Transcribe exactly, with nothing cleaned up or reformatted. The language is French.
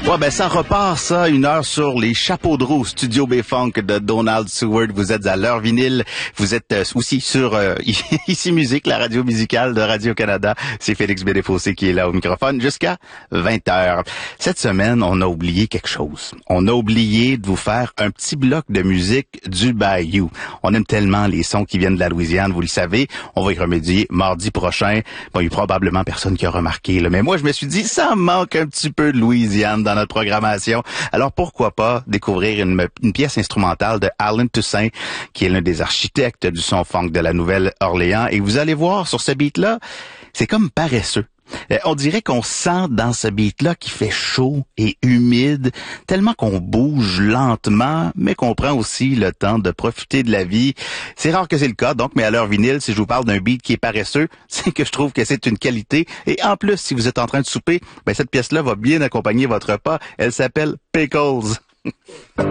Ouais, ben ça repart, ça, une heure sur les chapeaux de roue, Studio B-Funk de Donald Seward. Vous êtes à l'heure vinyle. Vous êtes euh, aussi sur euh, Ici Musique, la radio musicale de Radio-Canada. C'est Félix Bédéfossé qui est là au microphone jusqu'à vingt heures. Cette semaine, on a oublié quelque chose. On a oublié de vous faire un petit bloc de musique du Bayou. On aime tellement les sons qui viennent de la Louisiane, vous le savez. On va y remédier mardi prochain. Bon, il y a probablement personne qui a remarqué, là, mais moi, je me suis dit, ça manque un petit peu de Louisiane dans notre programmation. Alors pourquoi pas découvrir une, une pièce instrumentale de Alan Toussaint, qui est l'un des architectes du son funk de la Nouvelle-Orléans. Et vous allez voir sur ce beat-là, c'est comme paresseux. Euh, on dirait qu'on sent dans ce beat-là qu'il fait chaud et humide, tellement qu'on bouge lentement, mais qu'on prend aussi le temps de profiter de la vie. C'est rare que c'est le cas, donc, mais à l'heure vinyle, si je vous parle d'un beat qui est paresseux, c'est que je trouve que c'est une qualité. Et en plus, si vous êtes en train de souper, ben cette pièce-là va bien accompagner votre repas. Elle s'appelle Pickles.